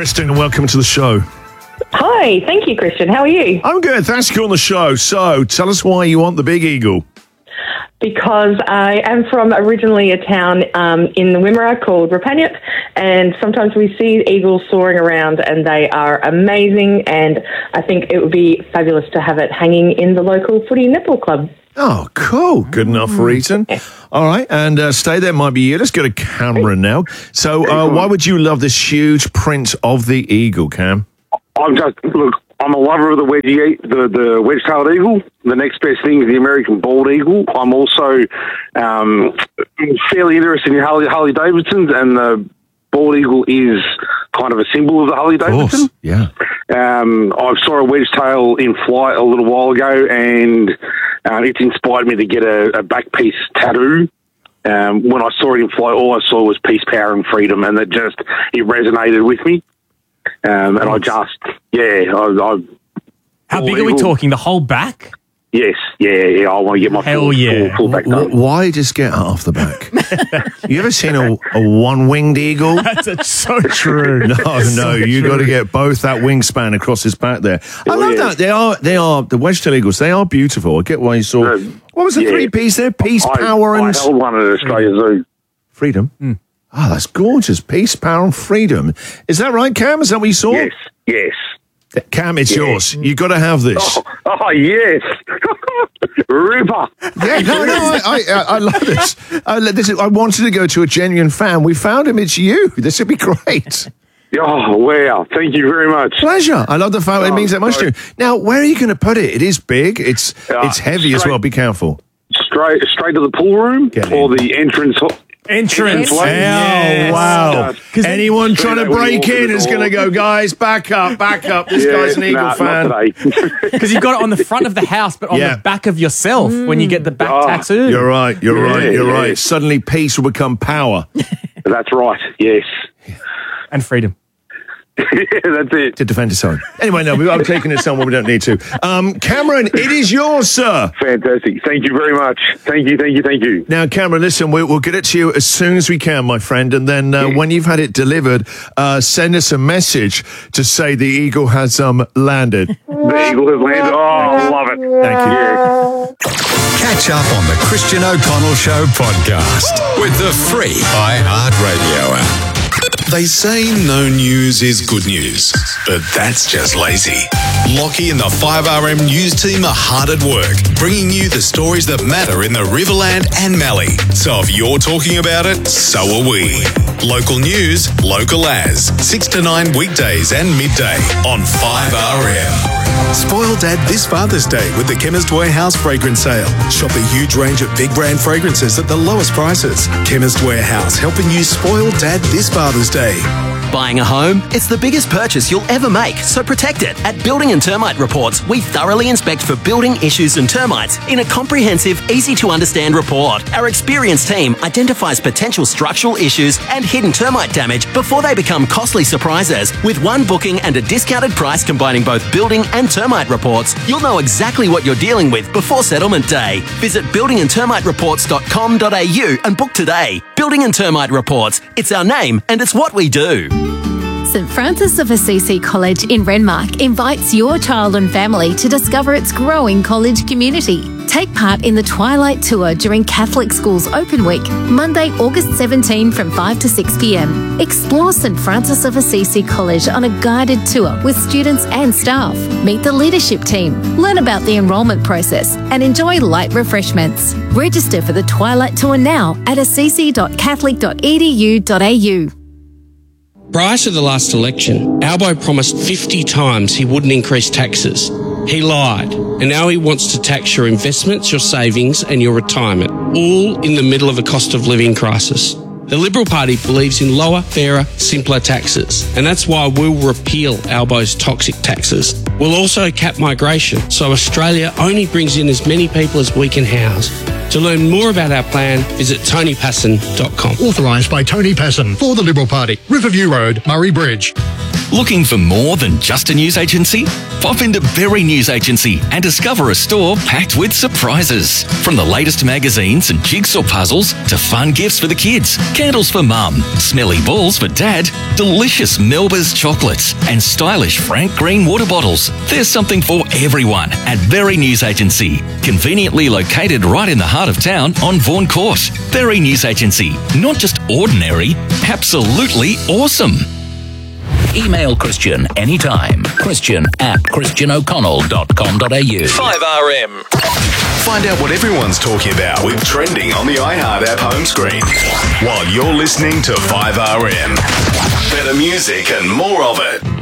Kristen, and welcome to the show. Hi, thank you, Christian. How are you? I'm good. Thanks for coming on the show. So, tell us why you want the big eagle. Because I am from originally a town in the Wimmera called Rapaniup, and sometimes we see eagles soaring around, and they are amazing, and I think it would be fabulous to have it hanging in the local footy netball club. Oh, cool. Good enough for Eton. All right, and stay there might be you. Let's go to Cameron now. So, why would you love this huge print of the eagle, Cam? I'm a lover of the the wedge-tailed eagle. The next best thing is the American bald eagle. I'm also fairly interested in Harley Davidsons, and the bald eagle is kind of a symbol of the Harley Davidson. Yeah. I saw a wedge-tail in flight a little while ago, and it's inspired me to get a back piece tattoo. When I saw it in flight, all I saw was peace, power, and freedom, and it resonated with me. And I just, How big are we talking? The whole back? Yes, yeah. I want to get my full back done. Why just get half the back? You ever seen a one-winged eagle? That's so true. No, you got to get both that wingspan across his back there. I love that. They are the wedge-tailed eagles. They are beautiful. I get why you saw. What was the three-piece there? Peace, power, and I held one at Australia Zoo. Freedom. Oh, that's gorgeous. Peace, power, and freedom. Is that right, Cam? Is that what you saw? Yes. Cam, it's yours. You got to have this. Oh yes, Ripper. Yeah, I love this. I wanted to go to a genuine fan. We found him. It's you. This would be great. Oh wow! Thank you very much. Pleasure. I love the fact it means that much to you. Now, where are you going to put it? It is big. It's heavy as well. Be careful. Straight to the pool room or the entrance. Entrance. Oh, wow. Anyone trying to break in is going to go, guys, back up. This guy's an Eagle fan. Because you've got it on the front of the house, but on the back of yourself when you get the back tattoo. You're right. Right. Suddenly peace will become power. That's right, yes. And freedom. That's it. To defend his own. Anyway, no, I'm taking it somewhere we don't need to. Cameron, it is yours, sir. Fantastic. Thank you very much. Thank you. Now, Cameron, listen, we'll get it to you as soon as we can, my friend, and then when you've had it delivered, send us a message to say the eagle has landed. The eagle has landed. I love it. Thank you. Catch up on the Christian O'Connell Show podcast with the free iHeartRadio app. They say no news is good news, but that's just lazy. Lockie and the 5RM news team are hard at work, bringing you the stories that matter in the Riverland and Mallee. So if you're talking about it, so are we. Local news, local as. 6 to 9 weekdays and midday on 5RM. Spoil Dad this Father's Day with the Chemist Warehouse fragrance sale. Shop a huge range of big brand fragrances at the lowest prices. Chemist Warehouse, helping you spoil Dad this Father's Day. Buying a home? It's the biggest purchase you'll ever make, so protect it. At Building and Termite Reports, we thoroughly inspect for building issues and termites in a comprehensive, easy-to-understand report. Our experienced team identifies potential structural issues and hidden termite damage before they become costly surprises. With one booking and a discounted price combining both building and termite reports, you'll know exactly what you're dealing with before settlement day. Visit buildingandtermitereports.com.au and book today. Building and Termite Reports. It's our name and it's what we do. St Francis of Assisi College in Renmark invites your child and family to discover its growing college community. Take part in the Twilight Tour during Catholic Schools Open Week, Monday, August 17 from 5 to 6 p.m. Explore St Francis of Assisi College on a guided tour with students and staff. Meet the leadership team, learn about the enrolment process, and enjoy light refreshments. Register for the Twilight Tour now at assisi.catholic.edu.au. Prior to the last election, Albo promised 50 times he wouldn't increase taxes. He lied, and now he wants to tax your investments, your savings and your retirement, all in the middle of a cost of living crisis. The Liberal Party believes in lower, fairer, simpler taxes, and that's why we'll repeal Albo's toxic taxes. We'll also cap migration, so Australia only brings in as many people as we can house. To learn more about our plan, visit tonypasson.com. Authorised by Tony Passon for the Liberal Party. Riverview Road, Murray Bridge. Looking for more than just a news agency? Pop into Berry News Agency and discover a store packed with surprises. From the latest magazines and jigsaw puzzles to fun gifts for the kids, candles for mum, smelly balls for dad, delicious Melba's chocolates and stylish Frank Green water bottles. There's something for everyone at Berry News Agency. Conveniently located right in the heart of town on Vaughan Court. Berry News Agency. Not just ordinary, absolutely awesome. Email Christian anytime. Christian@christianoconnell.com.au. 5RM. Find out what everyone's talking about with trending on the iHeart app home screen. While you're listening to 5RM. Better music and more of it.